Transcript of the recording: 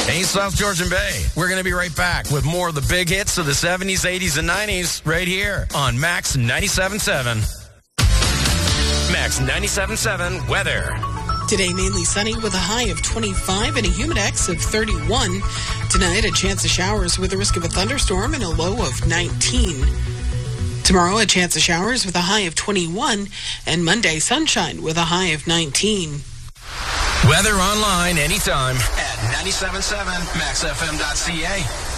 Hey, South Georgian Bay. We're going to be right back with more of the big hits of the 70s, 80s, and 90s right here on Max 97.7. Max 97.7 weather. Today, mainly sunny with a high of 25 and a humidex of 31. Tonight, a chance of showers with a risk of a thunderstorm and a low of 19. Tomorrow, a chance of showers with a high of 21. And Monday, sunshine with a high of 19. Weather online anytime at 97.7maxfm.ca.